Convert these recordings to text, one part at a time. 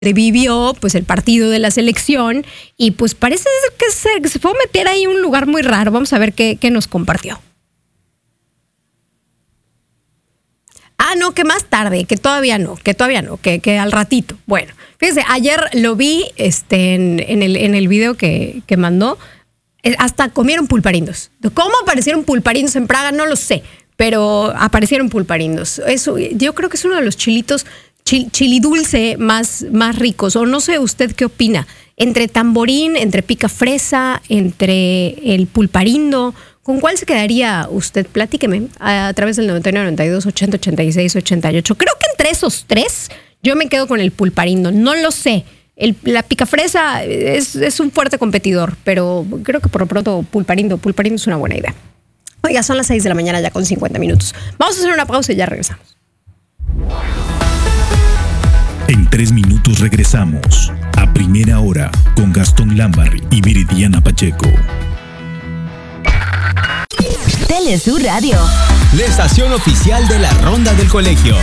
revivió pues el partido de la selección y pues parece que se fue a meter ahí en un lugar muy raro. Vamos a ver qué nos compartió. No, que más tarde, que todavía no, que al ratito. Bueno, fíjense, ayer lo vi en el video que mandó, hasta comieron pulparindos. ¿Cómo aparecieron pulparindos en Praga? No lo sé, pero aparecieron pulparindos. Eso, yo creo que es uno de los chilitos chilidulce más ricos, o no sé usted qué opina, entre tamborín, entre pica fresa, entre el pulparindo. ¿Con cuál se quedaría usted? Platíqueme a través del 99 92 80 86 88. Creo que entre esos tres yo me quedo con el pulparindo. No lo sé. La picafresa es un fuerte competidor, pero creo que por lo pronto pulparindo es una buena idea. Oiga, son las 6 de la mañana ya con 50 minutos. Vamos a hacer una pausa y ya regresamos. En 3 minutos regresamos a Primera Hora con Gastón Lambarri y Viridiana Pacheco. Telesur Radio, la estación oficial de la Ronda del Colegio.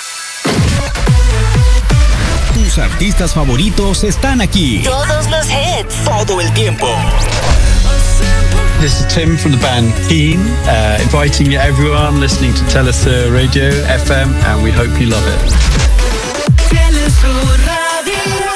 Tus artistas favoritos están aquí. todos los hits. Todo el tiempo. This is Tim from the band Keen, inviting everyone listening to Telesur Radio FM, and we hope you love it. Telesur Radio.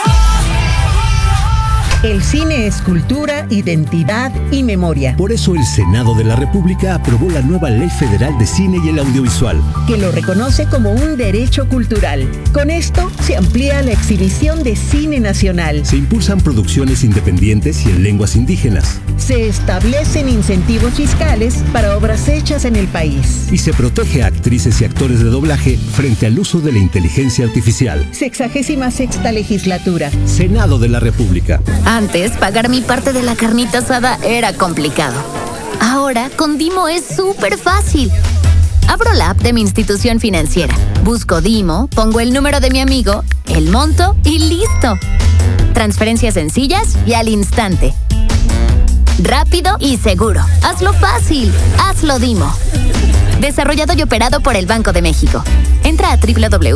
El cine es cultura, identidad y memoria. Por eso el Senado de la República aprobó la nueva Ley Federal de Cine y el Audiovisual, que lo reconoce como un derecho cultural. Con esto se amplía la exhibición de cine nacional. se impulsan producciones independientes y en lenguas indígenas, Se establecen incentivos fiscales para obras hechas en el país. y se protege a actrices y actores de doblaje frente al uso de la inteligencia artificial. 66ª legislatura. Senado de la República. Antes, pagar mi parte de la carnita asada era complicado. Ahora, con Dimo es súper fácil. Abro la app de mi institución financiera, busco Dimo, pongo el número de mi amigo, el monto y listo. Transferencias sencillas y al instante. Rápido y seguro. Hazlo fácil. Hazlo Dimo. Desarrollado y operado por el Banco de México. Entra a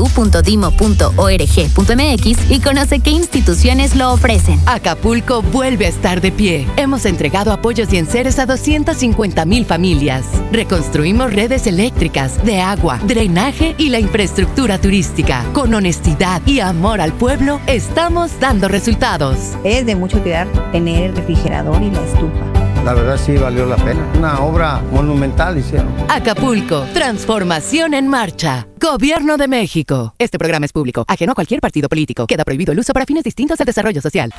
www.dimo.org.mx y conoce qué instituciones lo ofrecen. Acapulco vuelve a estar de pie. Hemos entregado apoyos y enseres a 250,000 familias. Reconstruimos redes eléctricas, de agua, drenaje y la infraestructura turística. Con honestidad y amor al pueblo, estamos dando resultados. Es de mucho cuidar tener el refrigerador y la estufa. La verdad sí valió la pena. Una obra monumental hicieron. Acapulco, transformación en marcha. Gobierno de México. Este programa es público, ajeno a cualquier partido político. Queda prohibido el uso para fines distintos del desarrollo social.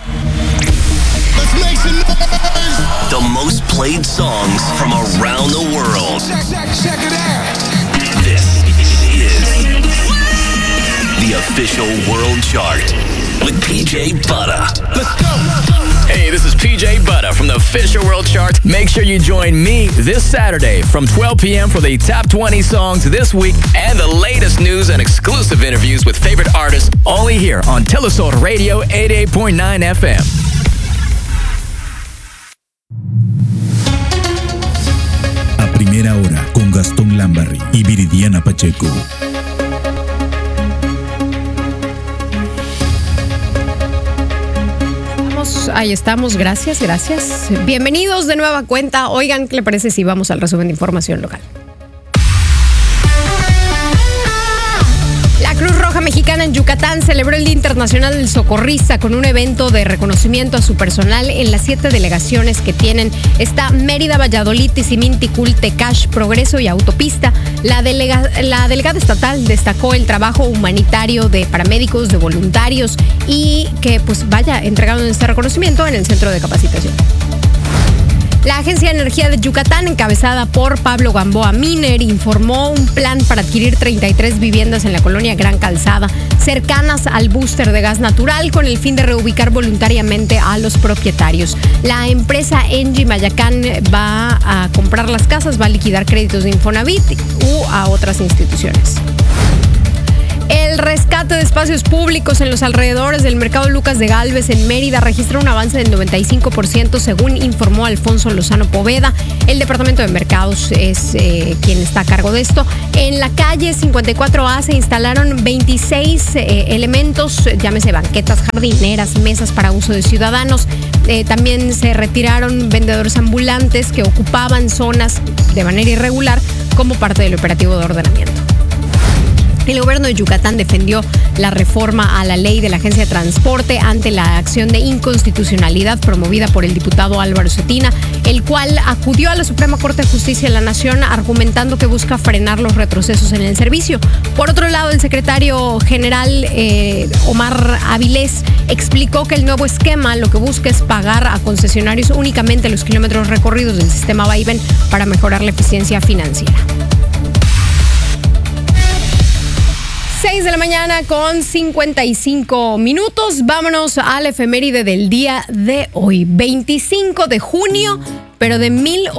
The most played songs from around the world. Check it out. This is the official world chart with PJ Butter. Let's go. Hey, this is PJ Butter from the Official World Chart. Make sure you join me this Saturday from 12 p.m. for the top 20 songs this week and the latest news and exclusive interviews with favorite artists only here on Telesur Radio 88.9 FM. A Primera Hora con Gastón Lambarri y Viridiana Pacheco. Ahí estamos, gracias. Bienvenidos de nueva cuenta. Oigan, ¿qué le parece si vamos al resumen de información local? La Cruz Roja Mexicana en Yucatán celebró el Día Internacional del Socorrista con un evento de reconocimiento a su personal en las 7 delegaciones que tienen. Está Mérida, Valladolid, Tizimín, Ticul, Tecash, Progreso y Autopista. La delegada estatal destacó el trabajo humanitario de paramédicos, de voluntarios y que entregaron este reconocimiento en el centro de capacitación. La Agencia de Energía de Yucatán, encabezada por Pablo Gamboa Miner, informó un plan para adquirir 33 viviendas en la colonia Gran Calzada, cercanas al búster de gas natural, con el fin de reubicar voluntariamente a los propietarios. La empresa Engie Mayacán va a comprar las casas, va a liquidar créditos de Infonavit u a otras instituciones. El rescate de espacios públicos en los alrededores del mercado Lucas de Gálvez en Mérida registra un avance del 95%, según informó Alfonso Lozano Poveda. El Departamento de Mercados es quien está a cargo de esto. En la calle 54A se instalaron 26 elementos, llámese banquetas, jardineras, mesas para uso de ciudadanos. También se retiraron vendedores ambulantes que ocupaban zonas de manera irregular como parte del operativo de ordenamiento. El gobierno de Yucatán defendió la reforma a la ley de la Agencia de Transporte ante la acción de inconstitucionalidad promovida por el diputado Álvaro Cetina, el cual acudió a la Suprema Corte de Justicia de la Nación argumentando que busca frenar los retrocesos en el servicio. Por otro lado, el secretario general Omar Avilés explicó que el nuevo esquema lo que busca es pagar a concesionarios únicamente los kilómetros recorridos del sistema Vaivén para mejorar la eficiencia financiera. 6 de la mañana con 55 minutos. Vámonos a la efeméride del día de hoy, 25 de junio, pero de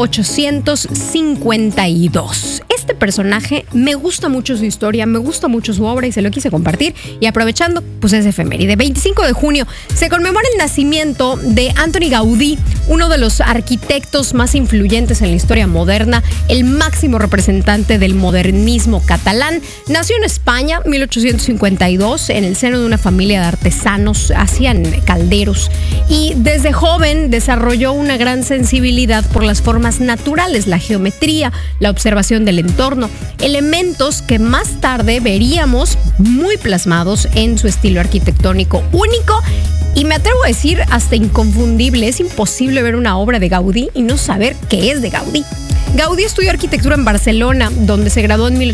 1852. Este personaje, me gusta mucho su historia, me gusta mucho su obra y se lo quise compartir. Y aprovechando, pues es efeméride. 25 de junio se conmemora el nacimiento de Antoni Gaudí, uno de los arquitectos más influyentes en la historia moderna, el máximo representante del modernismo catalán. Nació en España, 1852, en el seno de una familia de artesanos, hacían calderos. Y desde joven desarrolló una gran sensibilidad por las formas naturales, la geometría, la observación del entorno, elementos que más tarde veríamos muy plasmados en su estilo arquitectónico único y me atrevo a decir hasta inconfundible. Es imposible ver una obra de Gaudí y no saber qué es de Gaudí. Gaudí estudió arquitectura en Barcelona, donde se graduó en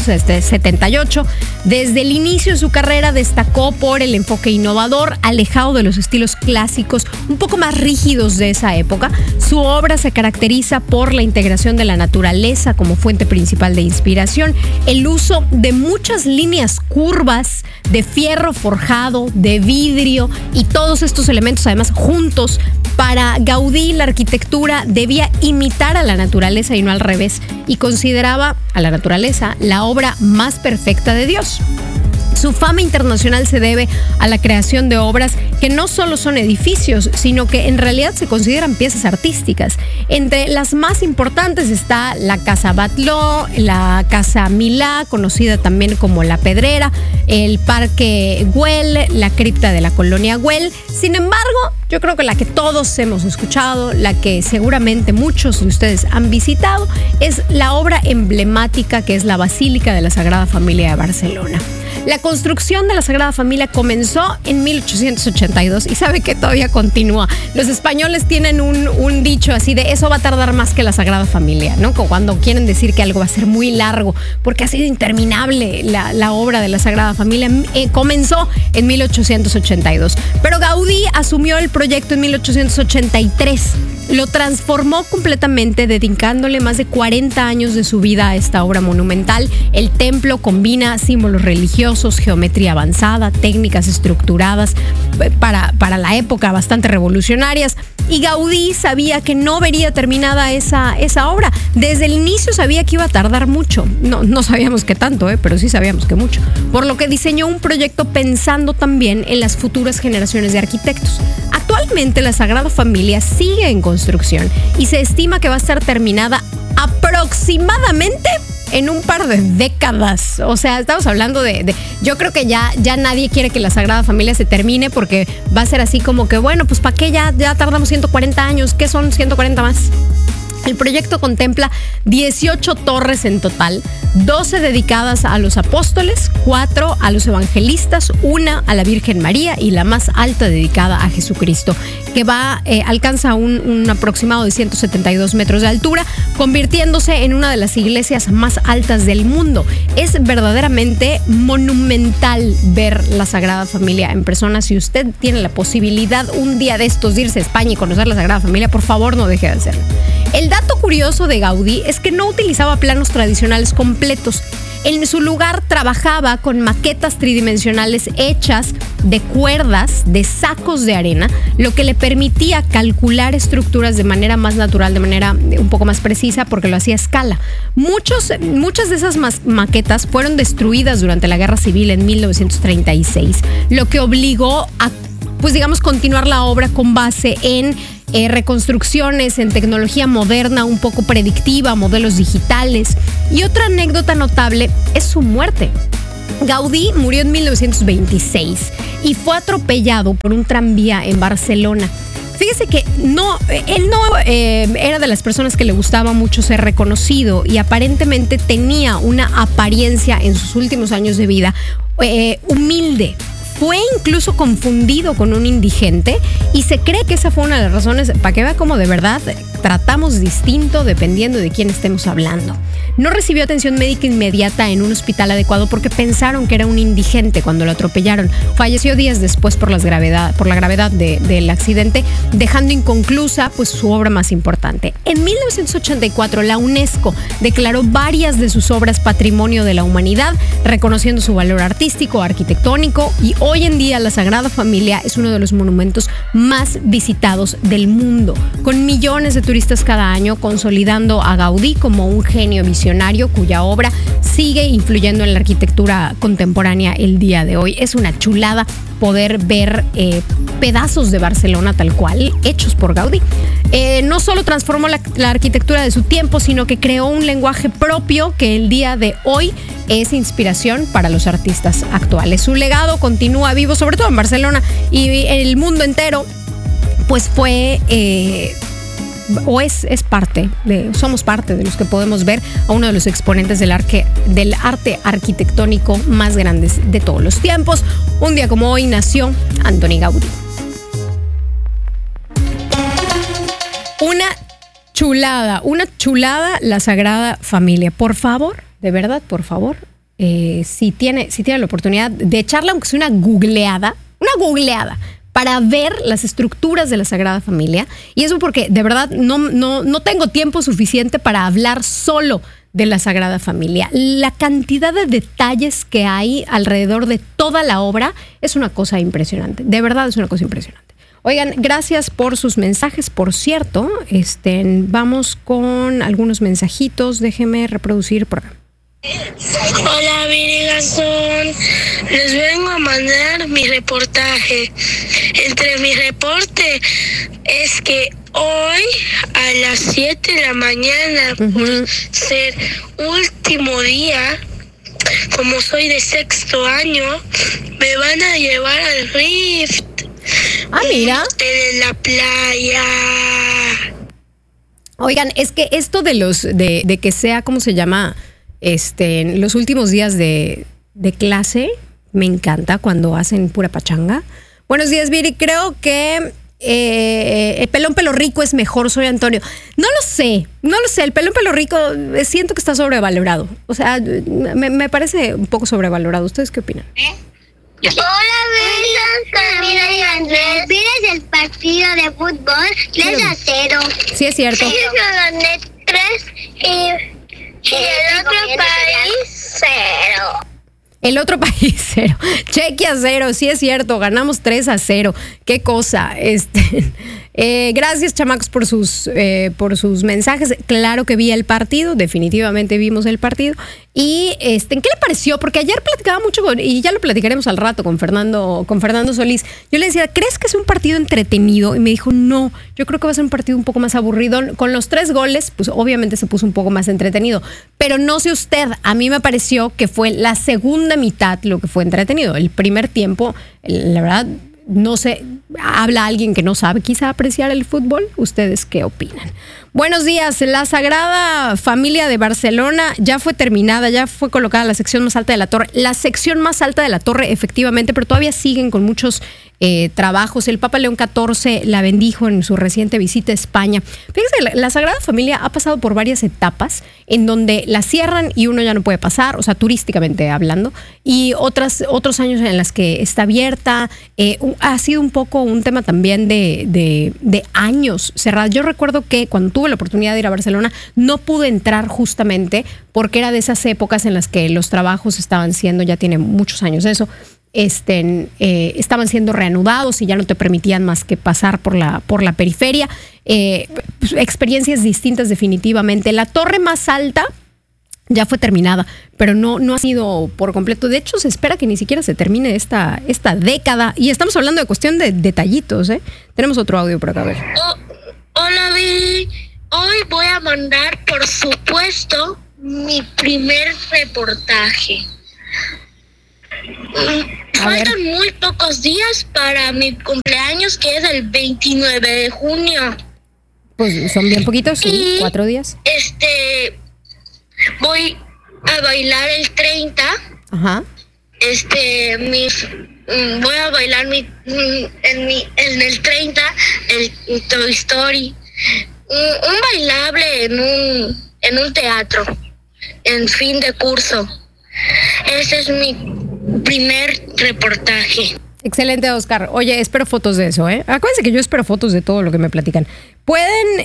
1878. Desde el inicio de su carrera destacó por el enfoque innovador, alejado de los estilos clásicos, un poco más rígidos de esa época. Su obra se caracteriza por la integración de la naturaleza como fuente principal de inspiración, el uso de muchas líneas curvas, de fierro forjado, de vidrio y todos estos elementos además juntos. Para Gaudí, la arquitectura debía imitar a la naturaleza y no al revés, y consideraba a la naturaleza la obra más perfecta de Dios. Su fama internacional se debe a la creación de obras que no solo son edificios, sino que en realidad se consideran piezas artísticas. Entre las más importantes está la Casa Batlló, la Casa Milà, conocida también como La Pedrera, el Parque Güell, la cripta de la colonia Güell. Sin embargo, yo creo que la que todos hemos escuchado, la que seguramente muchos de ustedes han visitado, es la obra emblemática que es la Basílica de la Sagrada Familia de Barcelona. La construcción de la Sagrada Familia comenzó en 1882 y sabe que todavía continúa. Los españoles tienen un dicho así de eso va a tardar más que la Sagrada Familia, ¿no? Cuando quieren decir que algo va a ser muy largo, porque ha sido interminable la obra de la Sagrada Familia. Comenzó en 1882, pero Gaudí asumió el proyecto en 1883. Lo transformó completamente, dedicándole más de 40 años de su vida a esta obra monumental. El templo combina símbolos religiosos, geometría avanzada, técnicas estructuradas para la época bastante revolucionarias. Y Gaudí sabía que no vería terminada esa obra. Desde el inicio sabía que iba a tardar mucho. No sabíamos qué tanto, pero sí sabíamos que mucho. Por lo que diseñó un proyecto pensando también en las futuras generaciones de arquitectos. Actualmente la Sagrada Familia sigue en construcción y se estima que va a estar terminada aproximadamente en un par de décadas. O sea, estamos hablando de yo creo que ya nadie quiere que la Sagrada Familia se termine, porque va a ser así como que, bueno, pues ¿para qué ya tardamos 140 años? ¿Qué son 140 más? El proyecto contempla 18 torres en total, 12 dedicadas a los apóstoles, 4 a los evangelistas, 1 a la Virgen María y la más alta dedicada a Jesucristo, que alcanza un aproximado de 172 metros de altura, convirtiéndose en una de las iglesias más altas del mundo. Es verdaderamente monumental ver la Sagrada Familia en persona. Si usted tiene la posibilidad un día de estos de irse a España y conocer la Sagrada Familia, por favor no deje de hacerlo. El dato curioso de Gaudí es que no utilizaba planos tradicionales completos. En su lugar trabajaba con maquetas tridimensionales hechas de cuerdas, de sacos de arena, lo que le permitía calcular estructuras de manera más natural, de manera un poco más precisa, porque lo hacía a escala. Muchas de esas maquetas fueron destruidas durante la Guerra Civil en 1936, lo que obligó a, pues digamos, continuar la obra con base en reconstrucciones, en tecnología moderna, un poco predictiva, modelos digitales. Y otra anécdota notable es su muerte. Gaudí murió en 1926 y fue atropellado por un tranvía en Barcelona. Fíjese que él no era de las personas que le gustaba mucho ser reconocido y aparentemente tenía una apariencia en sus últimos años de vida humilde. Fue incluso confundido con un indigente y se cree que esa fue una de las razones, para que vea cómo de verdad tratamos distinto dependiendo de quién estemos hablando. No recibió atención médica inmediata en un hospital adecuado porque pensaron que era un indigente cuando lo atropellaron. Falleció días después por la gravedad del accidente, dejando inconclusa pues su obra más importante. En 1984 la UNESCO declaró varias de sus obras Patrimonio de la Humanidad, reconociendo su valor artístico, arquitectónico, y hoy en día la Sagrada Familia es uno de los monumentos más visitados del mundo, con millones de turistas cada año, consolidando a Gaudí como un genio visionario cuya obra sigue influyendo en la arquitectura contemporánea el día de hoy. Es una chulada poder ver pedazos de Barcelona tal cual, hechos por Gaudí. No solo transformó la arquitectura de su tiempo, sino que creó un lenguaje propio que el día de hoy es inspiración para los artistas actuales. Su legado continúa vivo, sobre todo en Barcelona y en el mundo entero, pues fue... somos parte de los que podemos ver a uno de los exponentes del arte arquitectónico más grandes de todos los tiempos. Un día como hoy nació Antoni Gaudí. Una chulada la Sagrada Familia. Por favor, de verdad, por favor, si tiene la oportunidad de echarle, aunque sea una googleada, para ver las estructuras de la Sagrada Familia. Y eso porque de verdad no tengo tiempo suficiente para hablar solo de la Sagrada Familia. La cantidad de detalles que hay alrededor de toda la obra es una cosa impresionante. De verdad es una cosa impresionante. Oigan, gracias por sus mensajes. Por cierto, vamos con algunos mensajitos. Déjeme reproducir por acá. Hola, Viri Gastón. Les vengo a mandar mi reportaje. Entre mi reporte es que hoy a las 7 de la mañana, por ser último día, como soy de 6º año, me van a llevar al Rift. Ah, mira. En la playa. Oigan, es que esto de que sea, ¿cómo se llama? Los últimos días de clase, me encanta cuando hacen pura pachanga. Buenos días, Viri. Creo que el pelón pelo rico es mejor. Soy Antonio. No lo sé. El pelón pelo rico siento que está sobrevalorado. O sea, me parece un poco sobrevalorado. ¿Ustedes qué opinan? Hola, Camila y Andrés. ¿Vienes el partido de fútbol? 3-0. Sí, es cierto. Yo gané 3 y el otro país 0. El otro país 0. Chequia 0, sí es cierto, ganamos 3-0. Qué cosa. Gracias, chamacos, por sus mensajes. Claro que vi el partido, definitivamente vimos el partido. Y ¿qué le pareció? Porque ayer platicaba mucho y ya lo platicaremos al rato con Fernando Solís. Yo le decía, ¿crees que es un partido entretenido? Y me dijo, no, yo creo que va a ser un partido un poco más aburrido. Con los 3 goles, pues obviamente se puso un poco más entretenido. Pero no sé usted, a mí me pareció que fue la segunda mitad lo que fue entretenido. El primer tiempo, la verdad, no sé, habla alguien que no sabe quizá apreciar el fútbol. ¿Ustedes qué opinan? Buenos días. La Sagrada Familia de Barcelona ya fue terminada, ya fue colocada la sección más alta de la torre. La sección más alta de la torre, efectivamente, pero todavía siguen con muchos trabajos. El Papa León XIV la bendijo en su reciente visita a España. Fíjense, la Sagrada Familia ha pasado por varias etapas en donde la cierran y uno ya no puede pasar, o sea, turísticamente hablando, y otros años en las que está abierta. Ha sido un poco un tema también de años cerrados. Yo recuerdo que cuando tuve la oportunidad de ir a Barcelona no pude entrar justamente porque era de esas épocas en las que los trabajos estaban siendo, ya tiene muchos años eso, estaban siendo reanudados y ya no te permitían más que pasar por la periferia. Experiencias distintas definitivamente. La torre más alta ya fue terminada, pero no ha sido por completo. De hecho, se espera que ni siquiera se termine esta década. Y estamos hablando de cuestión de detallitos, ¿eh? Tenemos otro audio por acá, a ver. Hola, Viri. Hoy voy a mandar, por supuesto, mi primer reportaje. Faltan muy pocos días para mi cumpleaños, que es el 29 de junio. Pues son bien poquitos, sí, 4 días. Voy a bailar el 30. Ajá. Voy a bailar en el 30 el Toy Story. Un bailable en un teatro en fin de curso. Ese es mi primer reportaje. Excelente, Oscar. Oye, espero fotos de eso, ¿eh? Acuérdense que yo espero fotos de todo lo que me platican. Pueden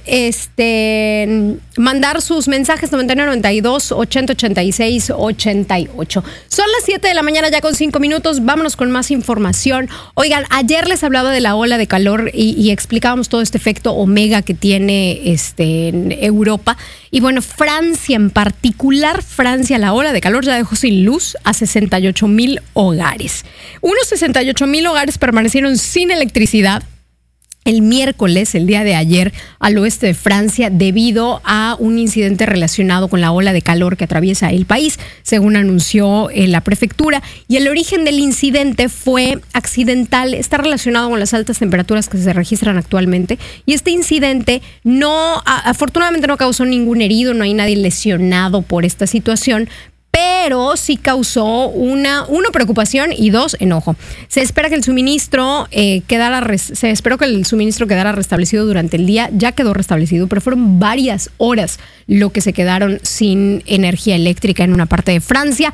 mandar sus mensajes 9992 8086 88. Son las 7 de la mañana ya con 5 minutos. Vámonos con más información. Oigan, ayer les hablaba de la ola de calor y explicábamos todo este efecto omega que tiene en Europa. Y bueno, Francia en particular, la ola de calor ya dejó sin luz a 68,000 hogares. Unos 68,000 hogares permanecieron sin electricidad el miércoles, el día de ayer, al oeste de Francia, debido a un incidente relacionado con la ola de calor que atraviesa el país, según anunció la prefectura. Y el origen del incidente fue accidental, está relacionado con las altas temperaturas que se registran actualmente. Y este incidente afortunadamente no causó ningún herido, no hay nadie lesionado por esta situación, pero sí causó una preocupación y 2, enojo. Se espera que el suministro quedara restablecido durante el día. Ya quedó restablecido, pero fueron varias horas lo que se quedaron sin energía eléctrica en una parte de Francia.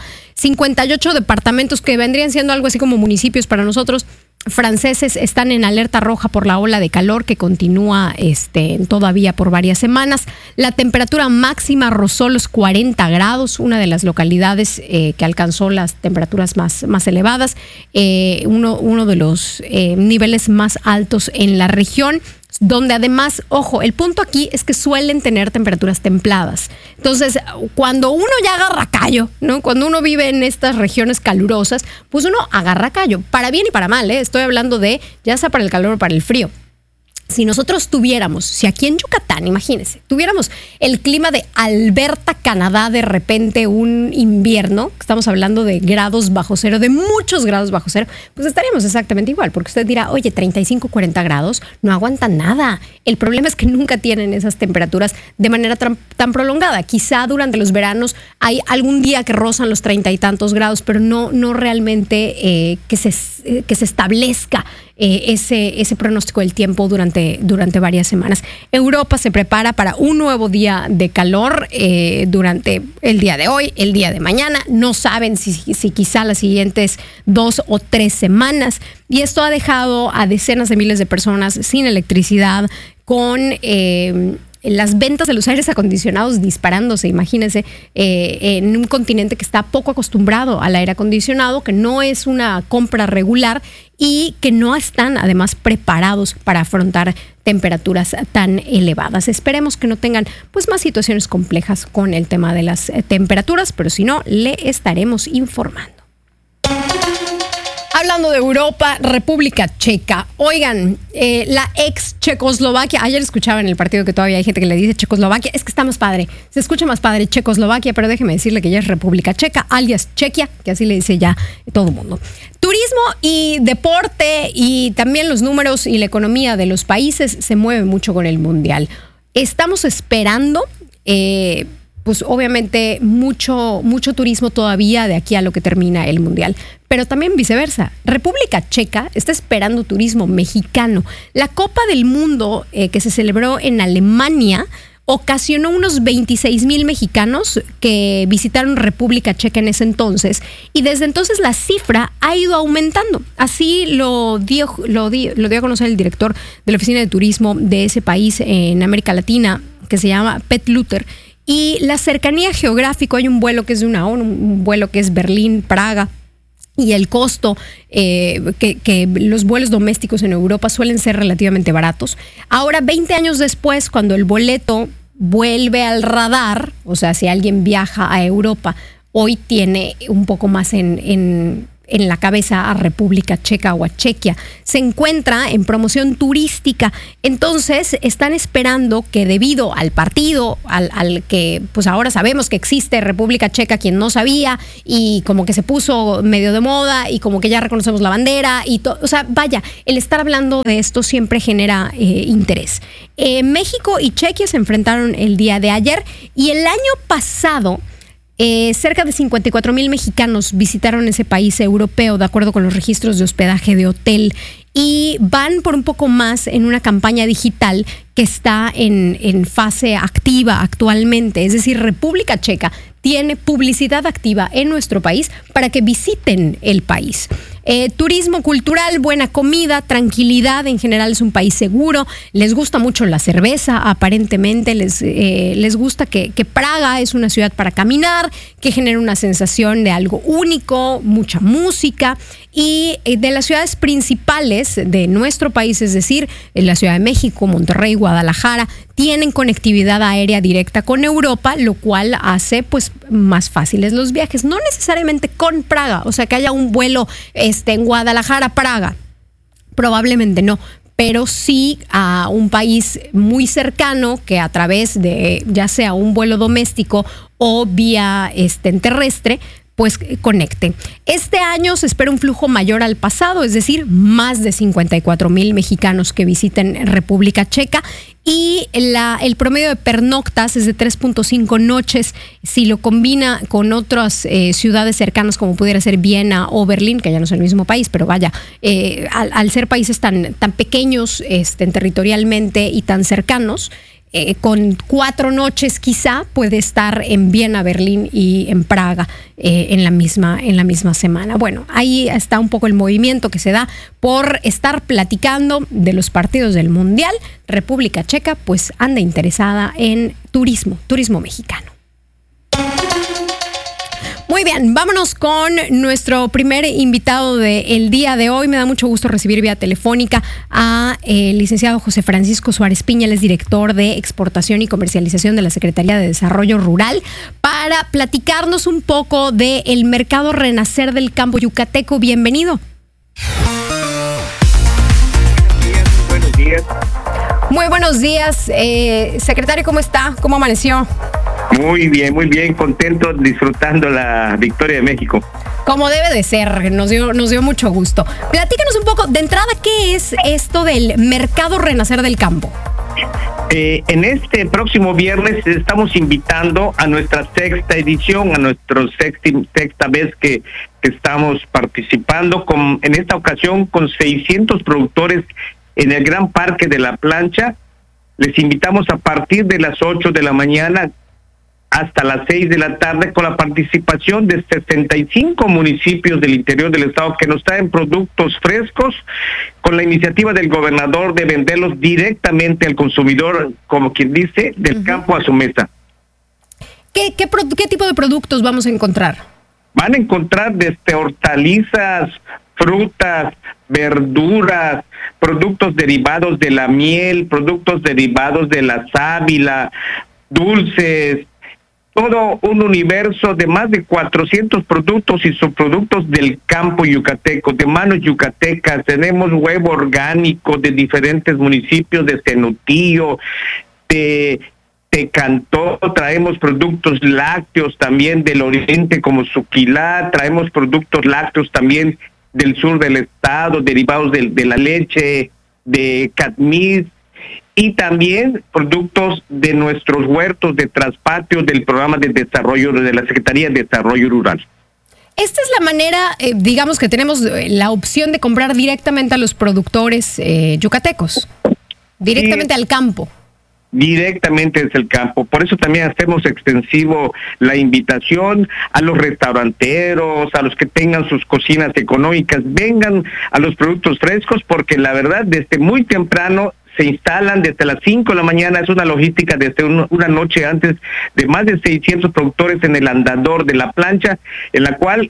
58 departamentos, que vendrían siendo algo así como municipios para nosotros, franceses, están en alerta roja por la ola de calor que continúa todavía por varias semanas. La temperatura máxima rozó los 40 grados, una de las localidades que alcanzó las temperaturas más elevadas, uno de los niveles más altos en la región, donde además, ojo, el punto aquí es que suelen tener temperaturas templadas. Entonces, cuando uno ya agarra callo, ¿no? Cuando uno vive en estas regiones calurosas, pues uno agarra callo, para bien y para mal, ¿eh? Estoy hablando de ya sea para el calor o para el frío. Si nosotros si aquí en Yucatán, imagínense, tuviéramos el clima de Alberta, Canadá, de repente un invierno, estamos hablando de grados bajo cero, de muchos grados bajo cero, pues estaríamos exactamente igual, porque usted dirá, oye, 35, 40 grados, no aguantan nada. El problema es que nunca tienen esas temperaturas de manera tan prolongada. Quizá durante los veranos hay algún día que rozan los 30 y tantos grados, pero no realmente que se establezca ese pronóstico del tiempo durante varias semanas. Europa se prepara para un nuevo día de calor durante el día de hoy, el día de mañana. No saben si quizá las siguientes 2 o 3 semanas. Y esto ha dejado a decenas de miles de personas sin electricidad, con las ventas de los aires acondicionados disparándose. Imagínense, en un continente que está poco acostumbrado al aire acondicionado, que no es una compra regular y que no están además preparados para afrontar temperaturas tan elevadas. Esperemos que no tengan pues más situaciones complejas con el tema de las temperaturas, pero si no, le estaremos informando. Hablando de Europa, República Checa. Oigan, la ex Checoslovaquia, ayer escuchaba en el partido que todavía hay gente que le dice Checoslovaquia, es que está más padre, se escucha más padre Checoslovaquia, pero déjeme decirle que ya es República Checa, alias Chequia, que así le dice ya todo el mundo. Turismo y deporte y también los números y la economía de los países se mueven mucho con el Mundial. Estamos esperando pues obviamente mucho turismo todavía de aquí a lo que termina el Mundial. Pero también viceversa. República Checa está esperando turismo mexicano. La Copa del Mundo que se celebró en Alemania ocasionó unos 26,000 mexicanos que visitaron República Checa en ese entonces, y desde entonces la cifra ha ido aumentando. Así lo dio a conocer el director de la Oficina de Turismo de ese país en América Latina, que se llama Pet Luther. Y la cercanía geográfica, hay un vuelo que es de una hora, un vuelo que es Berlín-Praga, y el costo que los vuelos domésticos en Europa suelen ser relativamente baratos. Ahora, 20 años después, cuando el boleto vuelve al radar, o sea, si alguien viaja a Europa, hoy tiene un poco más en la cabeza a República Checa o a Chequia, se encuentra en promoción turística. Entonces están esperando que, debido al partido, al que pues ahora sabemos que existe República Checa, quien no sabía, y como que se puso medio de moda, y como que ya reconocemos la bandera y todo, o sea, vaya, el estar hablando de esto siempre genera interés. México y Chequia se enfrentaron el día de ayer, y el año pasado cerca de 54,000 mexicanos visitaron ese país europeo, de acuerdo con los registros de hospedaje de hotel, y van por un poco más en una campaña digital que está en fase activa actualmente. Es decir, República Checa tiene publicidad activa en nuestro país para que visiten el país. Turismo cultural, buena comida, tranquilidad. En general es un país seguro. Les gusta mucho la cerveza, aparentemente. Les gusta que Praga es una ciudad para caminar, que genera una sensación de algo único, mucha música. Y de las ciudades principales de nuestro país, es decir, la Ciudad de México, Monterrey, Guadalajara, tienen conectividad aérea directa con Europa, lo cual hace pues más fáciles los viajes. No necesariamente con Praga, o sea, que haya un vuelo en Guadalajara, Praga, probablemente no, pero sí a un país muy cercano que a través de ya sea un vuelo doméstico o vía terrestre, pues conecte. Este año se espera un flujo mayor al pasado, es decir, más de 54,000 mexicanos que visiten República Checa, y el promedio de pernoctas es de 3.5 noches. Si lo combina con otras ciudades cercanas, como pudiera ser Viena o Berlín, que ya no es el mismo país, pero vaya, al ser países tan pequeños territorialmente y tan cercanos, con 4 noches quizá puede estar en Viena, Berlín y en Praga en la misma semana. Bueno, ahí está un poco el movimiento que se da por estar platicando de los partidos del Mundial. República Checa pues anda interesada en turismo mexicano. Muy bien, vámonos con nuestro primer invitado del día de hoy. Me da mucho gusto recibir vía telefónica a el licenciado José Francisco Suárez Piña. Él es director de Exportación y Comercialización de la Secretaría de Desarrollo Rural, para platicarnos un poco del mercado renacer del campo yucateco. Bienvenido. Buenos días. Muy buenos días. Secretario, ¿cómo está? ¿Cómo amaneció? Muy bien, contento, disfrutando la victoria de México. Como debe de ser, nos dio mucho gusto. Platícanos un poco, de entrada, ¿qué es esto del mercado renacer del campo? En este próximo viernes estamos invitando a nuestra sexta edición, a nuestra sexta vez que estamos participando, en esta ocasión con 600 productores en el Gran Parque de la Plancha. Les invitamos a partir de las 8 de la mañana hasta las 6 de la tarde, con la participación de 65 municipios del interior del estado que nos traen productos frescos, con la iniciativa del gobernador de venderlos directamente al consumidor, como quien dice, del campo a su mesa. ¿Qué tipo de productos vamos a encontrar? Van a encontrar desde hortalizas, frutas, verduras, productos derivados de la miel, productos derivados de la sábila, dulces, todo un universo de más de 400 productos y subproductos del campo yucateco, de manos yucatecas. Tenemos huevo orgánico de diferentes municipios, de Tenutillo, de Cantó, traemos productos lácteos también del oriente como Suquilá, traemos productos lácteos también del sur del estado, derivados de la leche, de Catmís, y también productos de nuestros huertos de traspatio del programa de desarrollo de la Secretaría de Desarrollo Rural. Esta es la manera, digamos que tenemos la opción de comprar directamente a los productores yucatecos, directamente al campo. Directamente desde el campo. Por eso también hacemos extensivo la invitación a los restauranteros, a los que tengan sus cocinas económicas, vengan a los productos frescos, porque la verdad desde muy temprano se instalan desde las 5 de la mañana, es una logística desde una noche antes de más de 600 productores en el andador de la plancha, en la cual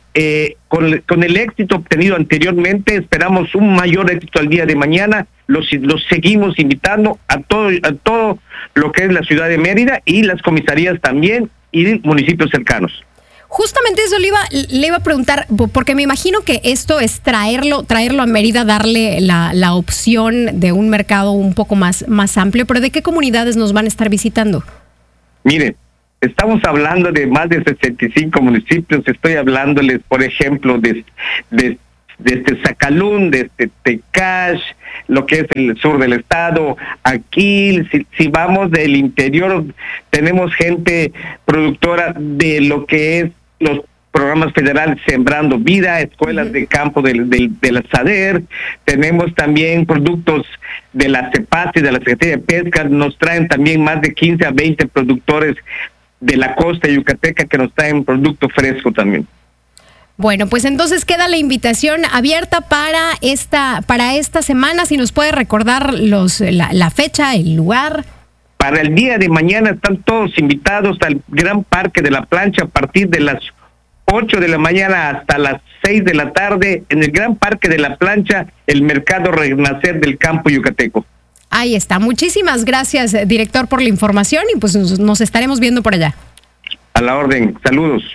con el éxito obtenido anteriormente esperamos un mayor éxito al día de mañana. Los seguimos invitando a todo lo que es la ciudad de Mérida y las comisarías también y municipios cercanos. Justamente eso le iba a preguntar, porque me imagino que esto es traerlo a Mérida, darle la opción de un mercado un poco más amplio, pero ¿de qué comunidades nos van a estar visitando? Mire, estamos hablando de más de 65 municipios, estoy hablándoles, por ejemplo, desde Zacalún, desde Tecash, lo que es el sur del estado, aquí, si vamos del interior, tenemos gente productora de lo que es los programas federales Sembrando Vida, escuelas de campo de la SADER, tenemos también productos de la CEPASI, de la Secretaría de Pesca, nos traen también más de 15 a 20 productores de la costa yucateca que nos traen producto fresco también. Bueno, pues entonces queda la invitación abierta para esta semana, si nos puede recordar la fecha, el lugar. Para el día de mañana están todos invitados al Gran Parque de la Plancha a partir de las 8 de la mañana hasta las 6 de la tarde en el Gran Parque de la Plancha, el Mercado Renacer del Campo Yucateco. Ahí está. Muchísimas gracias, director, por la información y pues nos estaremos viendo por allá. A la orden. Saludos.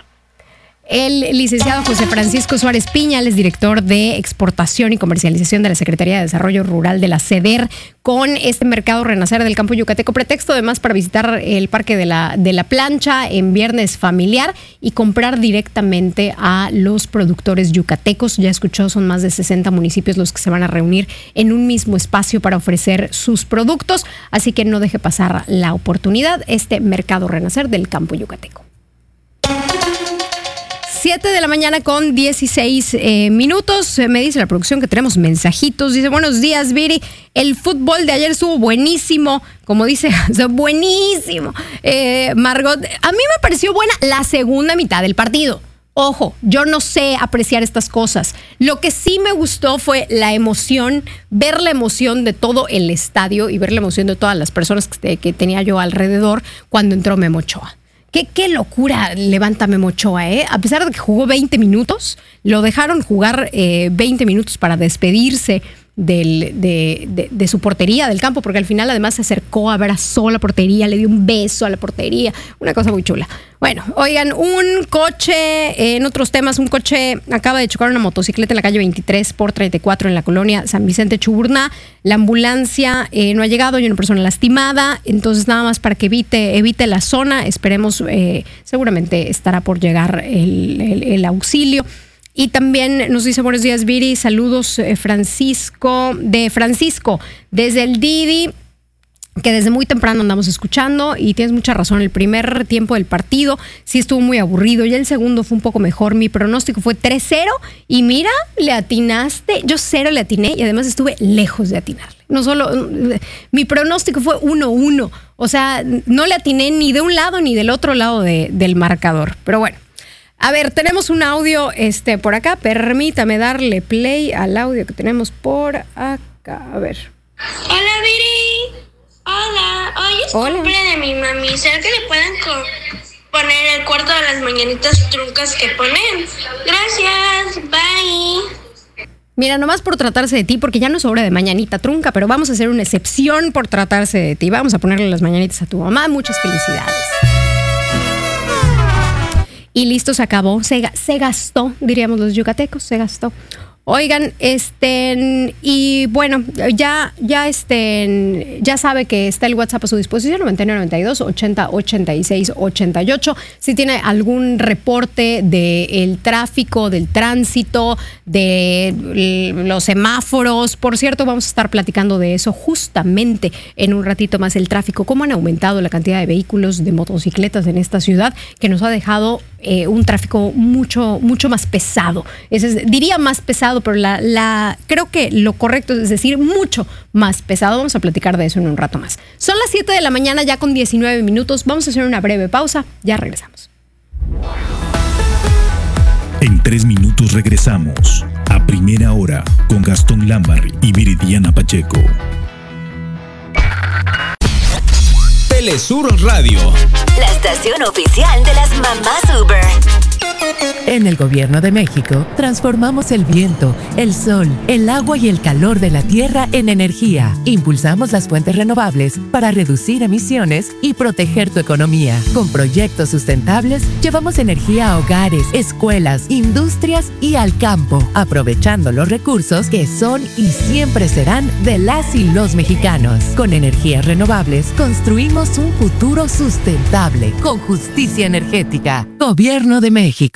El licenciado José Francisco Suárez Piña, él es director de Exportación y Comercialización de la Secretaría de Desarrollo Rural de la SEDER, con este Mercado Renacer del Campo Yucateco, pretexto además para visitar el Parque de la Plancha en viernes familiar y comprar directamente a los productores yucatecos. Ya escuchó, son más de 60 municipios los que se van a reunir en un mismo espacio para ofrecer sus productos, así que no deje pasar la oportunidad, este Mercado Renacer del Campo Yucateco. 7 de la mañana con 16 minutos. Me dice la producción que tenemos mensajitos. Dice, buenos días, Viri. El fútbol de ayer estuvo buenísimo. Como dice, buenísimo. Margot, a mí me pareció buena la segunda mitad del partido. Ojo, yo no sé apreciar estas cosas. Lo que sí me gustó fue la emoción, ver la emoción de todo el estadio y ver la emoción de todas las personas que tenía yo alrededor cuando entró Memo Ochoa. Qué locura levanta Memo Ochoa, ¿eh? A pesar de que jugó 20 minutos, lo dejaron jugar 20 minutos para despedirse de su portería del campo, porque al final además se acercó, abrazó la portería, le dio un beso a la portería, una cosa muy chula. Bueno, oigan, un coche, en otros temas, un coche acaba de chocar una motocicleta en la calle 23 por 34 en la colonia San Vicente Chuburná. La ambulancia no ha llegado, hay una persona lastimada, entonces nada más para que evite la zona, esperemos, seguramente estará por llegar el auxilio. Y también nos dice, buenos días, Viri, saludos Francisco, desde el Didi, que desde muy temprano andamos escuchando, y tienes mucha razón, el primer tiempo del partido sí estuvo muy aburrido, y el segundo fue un poco mejor. Mi pronóstico fue 3-0, y mira, le atinaste, yo 0 le atiné, y además estuve lejos de atinarle. No solo, mi pronóstico fue 1-1, o sea, no le atiné ni de un lado ni del otro lado del marcador, pero bueno. A ver, tenemos un audio por acá. Permítame darle play al audio que tenemos por acá. A ver. Hola, Viri. Hola. Hoy es cumple de mi mami. ¿Será que le pueden poner el cuarto de las mañanitas truncas que ponen? Gracias. Bye. Mira, nomás por tratarse de ti, porque ya no es hora de mañanita trunca, pero vamos a hacer una excepción por tratarse de ti. Vamos a ponerle las mañanitas a tu mamá. Muchas felicidades. Y listo, se acabó, se gastó, diríamos los yucatecos, se gastó. Oigan, y bueno, ya sabe que está el WhatsApp a su disposición, 9992 80 86 88. Si tiene algún reporte del tráfico, del tránsito, de los semáforos. Por cierto, vamos a estar platicando de eso justamente en un ratito más, el tráfico, cómo han aumentado la cantidad de vehículos, de motocicletas en esta ciudad, que nos ha dejado un tráfico mucho más pesado. Diría más pesado, pero creo que lo correcto es decir mucho más pesado. Vamos a platicar de eso en un rato más. Son las 7 de la mañana, ya con 19 minutos. Vamos a hacer una breve pausa. Ya regresamos. En 3 minutos regresamos a Primera Hora con Gastón Lambarri y Viridiana Pacheco. Telesur Radio, la estación oficial de las mamás Uber. En el Gobierno de México, transformamos el viento, el sol, el agua y el calor de la tierra en energía. Impulsamos las fuentes renovables para reducir emisiones y proteger tu economía. Con proyectos sustentables, llevamos energía a hogares, escuelas, industrias y al campo, aprovechando los recursos que son y siempre serán de las y los mexicanos. Con energías renovables, construimos un futuro sustentable, con justicia energética. Gobierno de México.